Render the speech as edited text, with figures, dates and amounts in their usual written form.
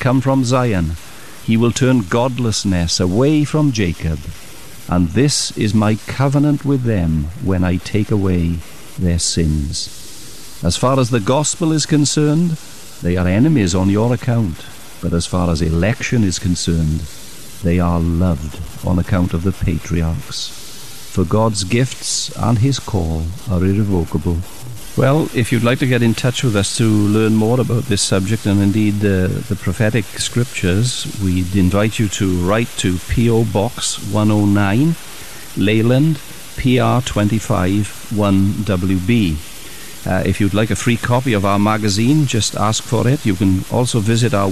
come from Zion. He will turn godlessness away from Jacob. And this is my covenant with them when I take away their sins. As far as the gospel is concerned, they are enemies on your account. But as far as election is concerned, they are loved on account of the patriarchs. For God's gifts and his call are irrevocable. Well, if you'd like to get in touch with us to learn more about this subject and indeed the prophetic scriptures, we'd invite you to write to P.O. Box 109, Leyland, PR 25 1WB. If you'd like a free copy of our magazine, just ask for it. You can also visit our